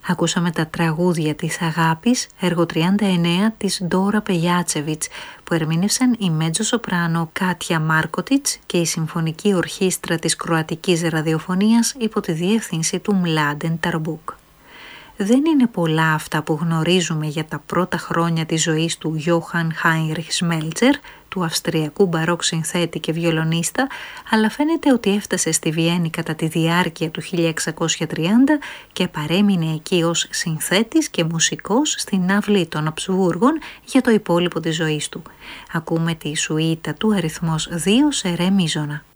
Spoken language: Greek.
Ακούσαμε τα τραγούδια της αγάπης, έργο 39 της Ντόρα Πελιάτσεβιτς, που ερμήνευσαν η μέτζο-σοπράνο Κάτια Μάρκοτιτς και η Συμφωνική Ορχήστρα της Κροατικής Ραδιοφωνίας υπό τη διεύθυνση του Μλάντεν Ταρμπούκ. Δεν είναι πολλά αυτά που γνωρίζουμε για τα πρώτα χρόνια της ζωής του Γιόχαν Χάινριχ Σμέλτσερ, του αυστριακού μπαρόκ συνθέτη και βιολονίστα, αλλά φαίνεται ότι έφτασε στη Βιέννη κατά τη διάρκεια του 1630 και παρέμεινε εκεί ως συνθέτης και μουσικός στην αυλή των Αψβούργων για το υπόλοιπο της ζωής του. Ακούμε τη σουίτα του αριθμός 2 σε ρε μίζωνα.